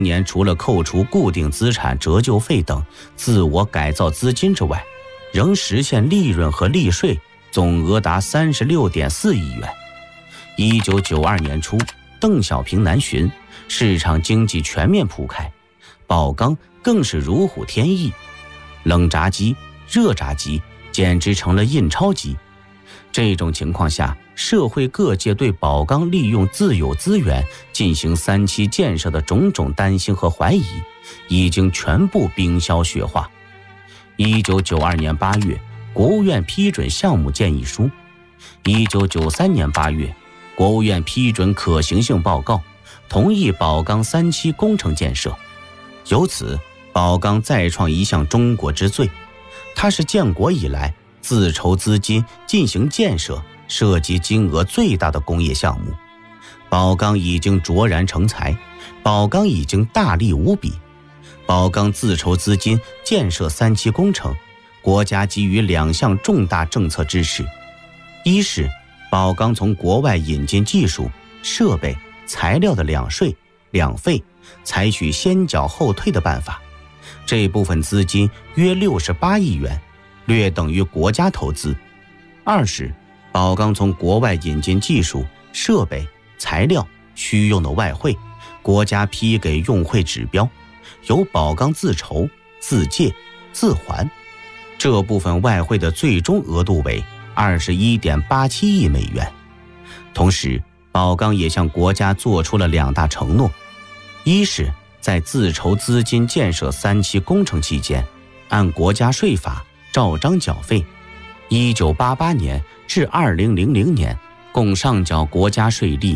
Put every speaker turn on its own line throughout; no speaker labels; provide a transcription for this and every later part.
年除了扣除固定资产折旧费等自我改造资金之外，仍实现利润和利税总额达36.4亿元。1992年初，邓小平南巡，市场经济全面铺开，宝钢更是如虎添翼，冷轧机、热轧机简直成了印钞机。这种情况下，社会各界对宝钢利用自有资源进行3期建设的种种担心和怀疑，已经全部冰消雪化。1992年8月，国务院批准项目建议书。1993年8月，国务院批准可行性报告，同意宝钢3期工程建设。由此，宝钢再创一项中国之最，它是建国以来自筹资金进行建设涉及金额最大的工业项目。宝钢已经卓然成才，宝钢已经大力无比。宝钢自筹资金建设3期工程，国家给予2项重大政策支持。一是宝钢从国外引进技术、设备、材料的两税、两费，采取先缴后退的办法，这部分资金约68亿元，略等于国家投资。二是宝钢从国外引进技术、设备、材料、需用的外汇，国家批给用汇指标，由宝钢自筹、自借、自还。这部分外汇的最终额度为21.87亿美元。同时，宝钢也向国家做出了2大承诺：一是在自筹资金建设3期工程期间，按国家税法照章缴费，1988年至2000年共上缴国家税利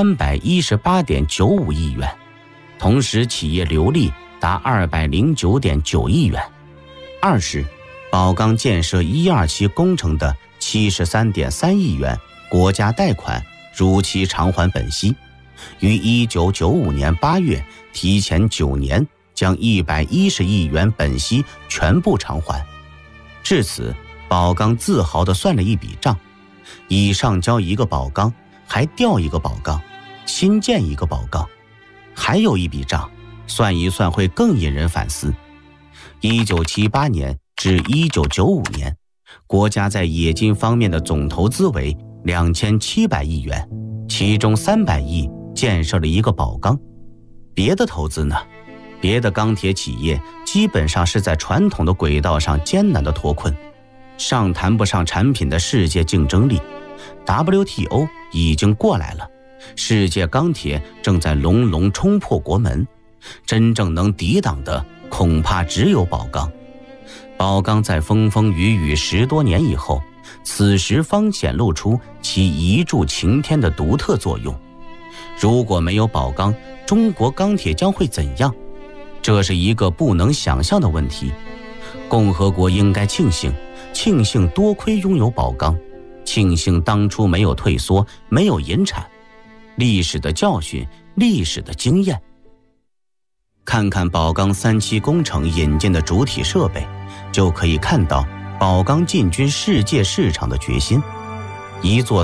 318.95亿元，同时企业流利达209.9亿元。二是宝钢建设1、2期工程的73.3亿元国家贷款如期偿还本息，于1995年8月提前9年将110亿元本息全部偿还。至此，宝钢自豪地算了一笔账：已上交一个宝钢，还调一个宝钢，新建一个宝钢。还有一笔账，算一算会更引人反思。1978年至1995年，国家在冶金方面的总投资为2700亿元，其中300亿建设了一个宝钢。别的投资呢？别的钢铁企业基本上是在传统的轨道上艰难的脱困，尚谈不上产品的世界竞争力。 WTO 已经过来了，世界钢铁正在隆隆冲破国门，真正能抵挡的恐怕只有宝钢。宝钢在风风雨雨10多年以后，此时方显露出其一柱擎天的独特作用。如果没有宝钢，中国钢铁将会怎样？这是一个不能想象的问题。共和国应该庆幸多亏拥有宝钢，庆幸当初没有退缩，没有引产。历史的教训，历史的经验。看看宝钢3期工程引进的主体设备，就可以看到宝钢进军世界市场的决心。一座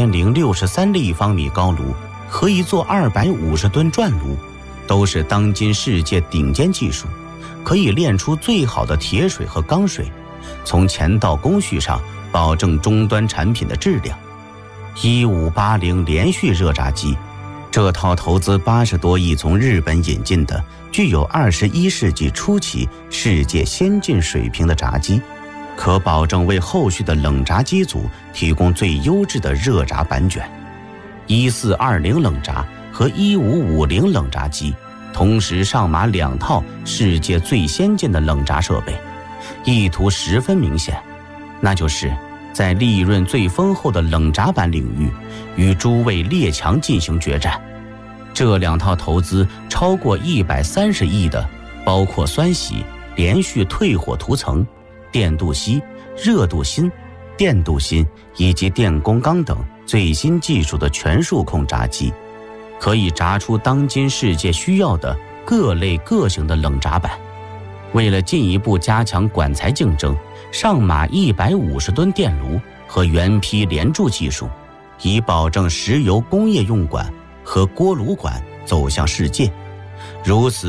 4063立方米高炉和一座250吨转炉，都是当今世界顶尖技术，可以炼出最好的铁水和钢水，从前到工序上保证终端产品的质量。1580连续热轧机，这套投资80多亿从日本引进的具有21世纪初期世界先进水平的轧机，可保证为后续的冷轧机组提供最优质的热轧板卷。1420冷轧和1550冷轧机同时上马2套世界最先进的冷轧设备，意图十分明显，那就是在利润最丰厚的冷轧板领域与诸位列强进行决战。这2套投资超过130亿的，包括酸洗、连续退火涂层、电镀锡、热镀锌、电镀锌以及电工钢等最新技术的全数控轧机，可以轧出当今世界需要的各类各型的冷轧板。为了进一步加强管材竞争，上马150吨电炉和原坯连铸技术，以保证石油工业用管和锅炉管走向世界。如此